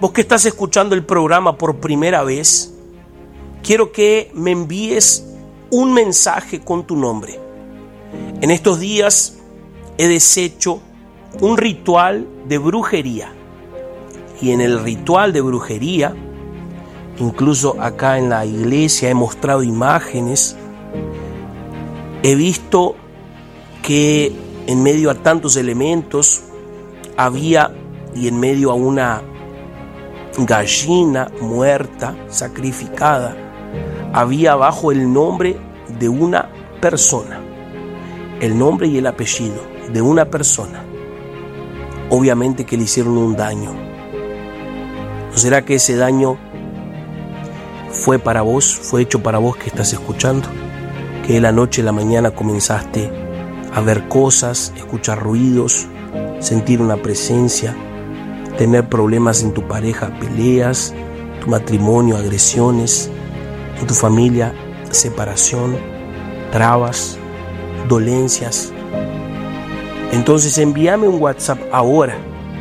Vos que estás escuchando el programa por primera vez, quiero que me envíes un mensaje con tu nombre. En estos días he deshecho un ritual de brujería. Y en el ritual de brujería, incluso acá en la iglesia he mostrado imágenes, he visto que en medio a tantos elementos había, y en medio a una gallina muerta, sacrificada, había abajo el nombre de una persona, el nombre y el apellido de una persona. Obviamente que le hicieron un daño. ¿No será que ese daño fue para vos, fue hecho para vos que estás escuchando? Que de la noche a la mañana comenzaste a ver cosas, escuchar ruidos, sentir una presencia, tener problemas en tu pareja, peleas, tu matrimonio, agresiones, en tu familia, separación, trabas, dolencias. Entonces envíame un WhatsApp ahora,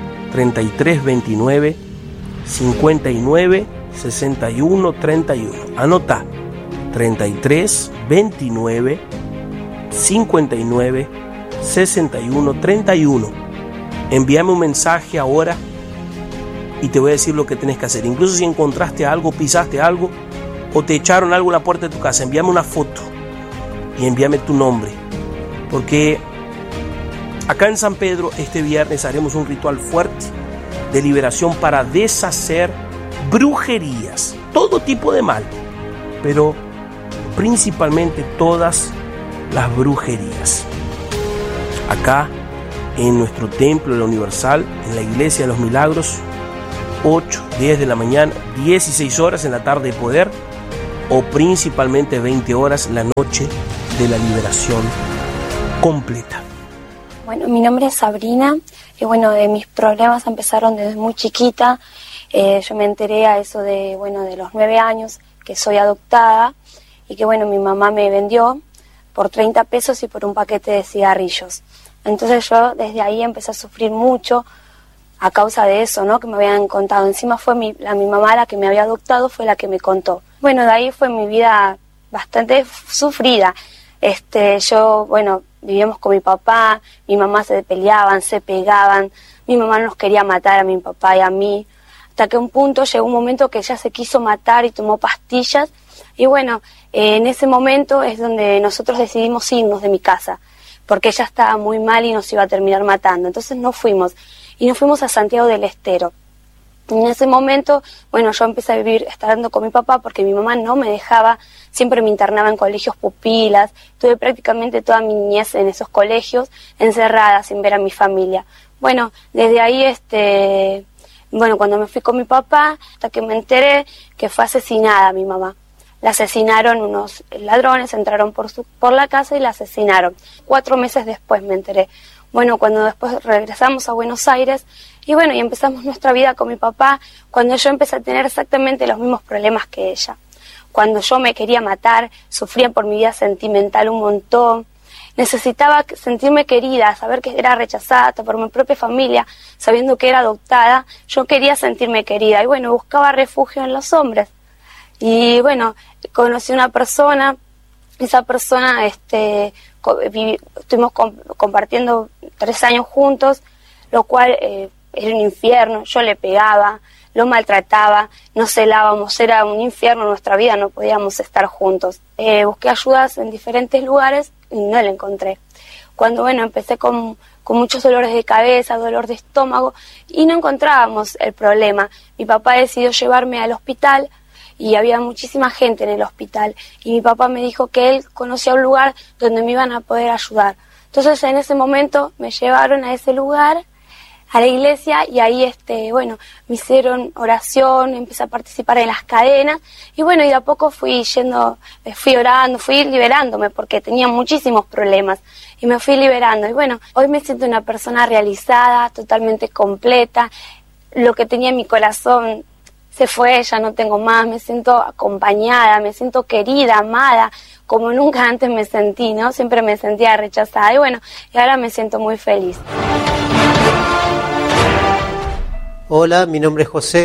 3329 59 61 31. Anota, 3329 59 61 31. Envíame un mensaje ahora y te voy a decir lo que tenés que hacer. Incluso si encontraste algo, pisaste algo o te echaron algo en la puerta de tu casa, envíame una foto y envíame tu nombre. Porque acá en San Pedro este viernes haremos un ritual fuerte de liberación para deshacer brujerías, todo tipo de mal, pero principalmente todas las brujerías. Acá en nuestro templo de la Universal, en la Iglesia de los Milagros, 8, 10 de la mañana, 16 horas en la tarde de poder, o principalmente 20 horas la noche de la liberación completa. Bueno, mi nombre es Sabrina y bueno, mis problemas empezaron desde muy chiquita. Yo me enteré a eso de los 9 años que soy adoptada y que mi mamá me vendió por 30 pesos y por un paquete de cigarrillos. Entonces yo desde ahí empecé a sufrir mucho a causa de eso, ¿no? Que me habían contado. Encima fue mi mamá la que me había adoptado, fue la que me contó. Bueno, de ahí fue mi vida bastante sufrida. Vivíamos con mi papá, mi mamá se peleaban, se pegaban, mi mamá nos quería matar a mi papá y a mí, hasta que un punto llegó un momento que ella se quiso matar y tomó pastillas, y en ese momento es donde nosotros decidimos irnos de mi casa, porque ella estaba muy mal y nos iba a terminar matando. Entonces nos fuimos a Santiago del Estero. En ese momento, yo empecé a vivir estando con mi papá porque mi mamá no me dejaba, siempre me internaba en colegios pupilas, tuve prácticamente toda mi niñez en esos colegios, encerrada, sin ver a mi familia. Desde ahí, cuando me fui con mi papá, hasta que me enteré que fue asesinada mi mamá. La asesinaron unos ladrones, entraron por la casa y la asesinaron. 4 meses después me enteré. Cuando después regresamos a Buenos Aires y empezamos nuestra vida con mi papá, cuando yo empecé a tener exactamente los mismos problemas que ella. Cuando yo me quería matar, sufría por mi vida sentimental un montón, necesitaba sentirme querida, saber que era rechazada hasta por mi propia familia, sabiendo que era adoptada, yo quería sentirme querida y buscaba refugio en los hombres. Y conocí una persona, esa persona, estuvimos compartiendo 3 años juntos, lo cual era un infierno. Yo le pegaba, lo maltrataba, nos celábamos, era un infierno nuestra vida, no podíamos estar juntos. Busqué ayudas en diferentes lugares y no la encontré. Cuando empecé con muchos dolores de cabeza, dolor de estómago, y no encontrábamos el problema. Mi papá decidió llevarme al hospital y había muchísima gente en el hospital, y mi papá me dijo que él conocía un lugar donde me iban a poder ayudar. Entonces en ese momento me llevaron a ese lugar, a la iglesia, y ahí me hicieron oración, empecé a participar en las cadenas, y y de a poco fui orando, fui liberándome porque tenía muchísimos problemas y me fui liberando. Y hoy me siento una persona realizada, totalmente completa. Lo que tenía en mi corazón se fue, ya no tengo más, me siento acompañada, me siento querida, amada, como nunca antes me sentí, ¿no? Siempre me sentía rechazada y ahora me siento muy feliz. Hola, mi nombre es José,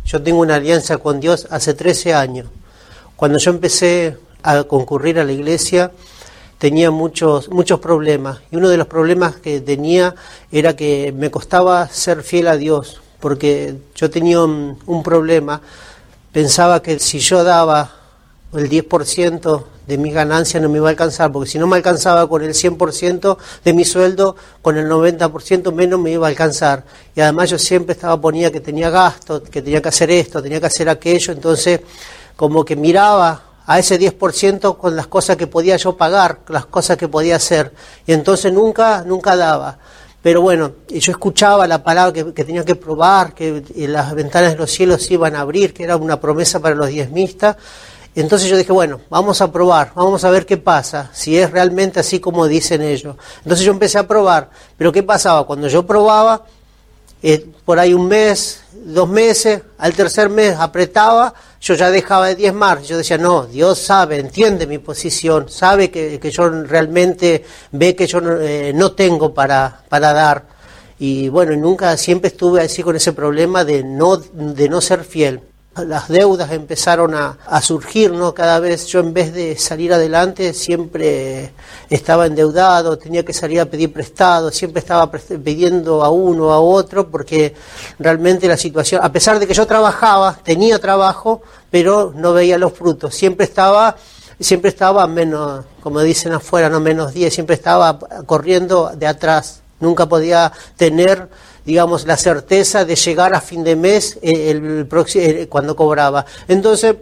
Yo tengo una alianza con Dios hace 13 años. Cuando yo empecé a concurrir a la iglesia, tenía muchos problemas. Y uno de los problemas que tenía era que me costaba ser fiel a Dios, porque yo tenía un problema. Pensaba que si yo daba el 10% de mis ganancias no me iba a alcanzar, porque si no me alcanzaba con el 100% de mi sueldo, con el 90% menos me iba a alcanzar. Y además yo siempre ponía que tenía gastos, que tenía que hacer esto, tenía que hacer aquello, entonces como que miraba a ese 10% con las cosas que podía yo pagar, las cosas que podía hacer, y entonces nunca daba. Pero bueno, yo escuchaba la palabra que tenía que probar, que las ventanas de los cielos se iban a abrir, que era una promesa para los diezmistas. Entonces yo dije, bueno, vamos a probar, vamos a ver qué pasa, si es realmente así como dicen ellos. Entonces yo empecé a probar, pero ¿qué pasaba? Cuando yo probaba, por ahí un mes, 2 meses, al tercer mes apretaba, yo ya dejaba de diezmar. Yo decía, no, Dios sabe, entiende mi posición, sabe que yo realmente ve que yo no tengo para dar. Y bueno, nunca, siempre estuve así con ese problema de no ser fiel. Las deudas empezaron a surgir, ¿no? Cada vez yo, en vez de salir adelante, siempre estaba endeudado, tenía que salir a pedir prestado, siempre estaba pidiendo a uno, a otro, porque realmente la situación, a pesar de que yo trabajaba, tenía trabajo, pero no veía los frutos, siempre estaba menos, como dicen afuera, no menos 10, siempre estaba corriendo de atrás, nunca podía tener, digamos, la certeza de llegar a fin de mes cuando cobraba. Entonces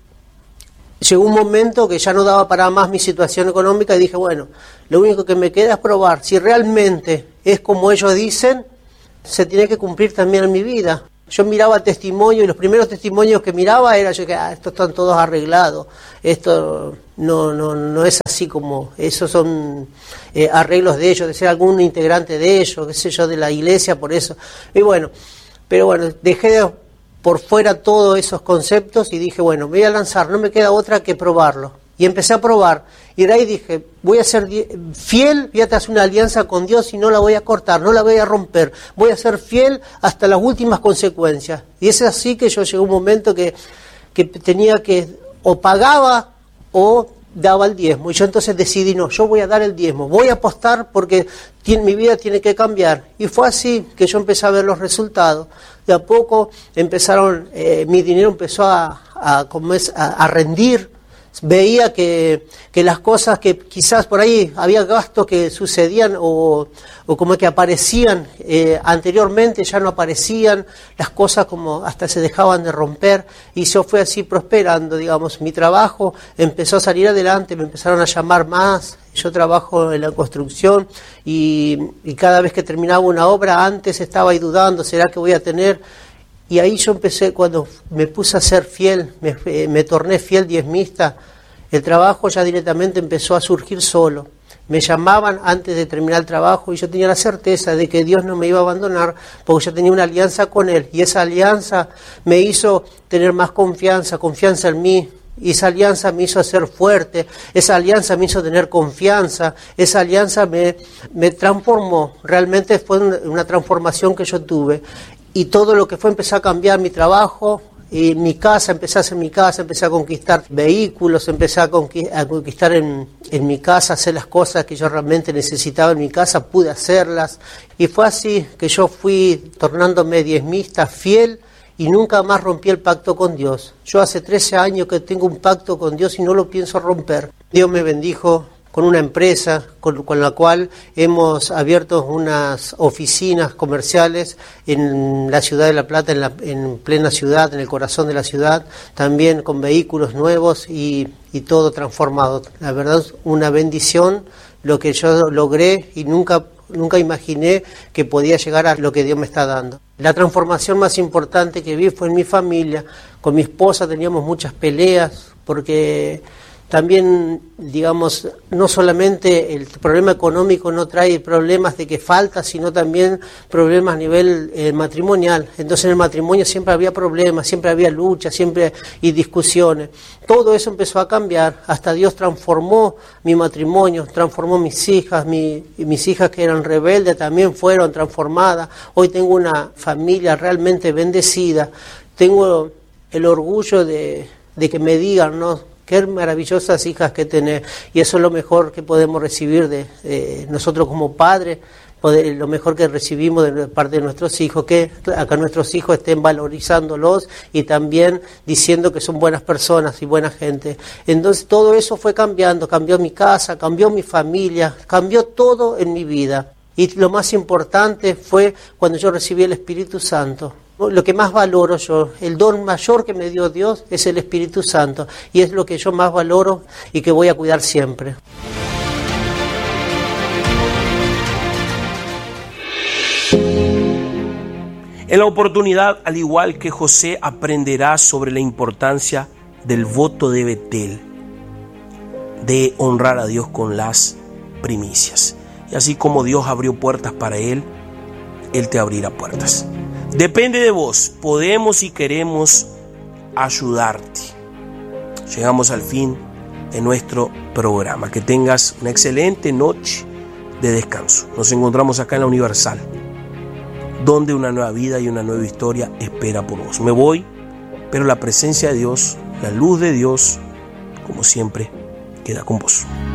llegó un momento que ya no daba para más mi situación económica y dije, bueno, lo único que me queda es probar. Si realmente es como ellos dicen, se tiene que cumplir también en mi vida. Yo miraba testimonios y los primeros testimonios que miraba era yo que estos están todos arreglados, esto no es así como, esos son arreglos de ellos, de ser algún integrante de ellos, qué sé yo, de la iglesia, por eso. Y bueno, pero bueno, dejé por fuera todos esos conceptos y dije, bueno, me voy a lanzar, no me queda otra que probarlo. Y empecé a probar, y de ahí dije, voy a ser fiel, voy a hacer una alianza con Dios y no la voy a cortar, no la voy a romper, voy a ser fiel hasta las últimas consecuencias. Y es así que yo llegó un momento que tenía que, o pagaba o daba el diezmo, y yo entonces decidí, no, yo voy a dar el diezmo, voy a apostar porque mi vida tiene que cambiar. Y fue así que yo empecé a ver los resultados. De a poco mi dinero empezó a rendir. Veía que las cosas que quizás por ahí había gastos que sucedían o como que aparecían anteriormente ya no aparecían, las cosas como hasta se dejaban de romper, y yo fui así prosperando, digamos, mi trabajo empezó a salir adelante, me empezaron a llamar más. Yo trabajo en la construcción y cada vez que terminaba una obra, antes estaba ahí dudando, ¿será que voy a tener? Y ahí yo empecé, cuando me puse a ser fiel, me torné fiel diezmista, el trabajo ya directamente empezó a surgir solo. Me llamaban antes de terminar el trabajo y yo tenía la certeza de que Dios no me iba a abandonar porque yo tenía una alianza con Él. Y esa alianza me hizo tener más confianza en mí. Y esa alianza me hizo ser fuerte, esa alianza me hizo tener confianza, esa alianza me transformó. Realmente fue una transformación que yo tuve. Y todo lo que fue, empezó a cambiar mi trabajo, y mi casa, empecé a hacer mi casa, empecé a conquistar vehículos, empecé a conquistar en mi casa, hacer las cosas que yo realmente necesitaba en mi casa, pude hacerlas. Y fue así que yo fui tornándome diezmista, fiel, y nunca más rompí el pacto con Dios. Yo hace 13 años que tengo un pacto con Dios y no lo pienso romper. Dios me bendijo con una empresa con la cual hemos abierto unas oficinas comerciales en la ciudad de La Plata, en plena ciudad, en el corazón de la ciudad, también con vehículos nuevos y todo transformado. La verdad es una bendición lo que yo logré y nunca imaginé que podía llegar a lo que Dios me está dando. La transformación más importante que vi fue en mi familia. Con mi esposa teníamos muchas peleas porque También, digamos, no solamente el problema económico no trae problemas de que falta, sino también problemas a nivel matrimonial. Entonces en el matrimonio siempre había problemas, siempre había luchas, siempre y discusiones. Todo eso empezó a cambiar, hasta Dios transformó mi matrimonio, transformó mis hijas, mis hijas que eran rebeldes también fueron transformadas. Hoy tengo una familia realmente bendecida. Tengo el orgullo de que me digan, ¿no?, qué maravillosas hijas que tenés, y eso es lo mejor que podemos recibir de nosotros como padres, lo mejor que recibimos de parte de nuestros hijos, que acá nuestros hijos estén valorizándolos y también diciendo que son buenas personas y buena gente. Entonces todo eso fue cambiando, cambió mi casa, cambió mi familia, cambió todo en mi vida. Y lo más importante fue cuando yo recibí el Espíritu Santo. Lo que más valoro yo, el don mayor que me dio Dios es el Espíritu Santo, y es lo que yo más valoro y que voy a cuidar siempre. En la oportunidad, al igual que José, aprenderá sobre la importancia del voto de Betel, de honrar a Dios con las primicias. Y así como Dios abrió puertas para él, Él te abrirá puertas. Depende de vos, podemos y queremos ayudarte. Llegamos al fin de nuestro programa. Que tengas una excelente noche de descanso. Nos encontramos acá en la Universal, donde una nueva vida y una nueva historia espera por vos. Me voy, pero la presencia de Dios, la luz de Dios, como siempre, queda con vos.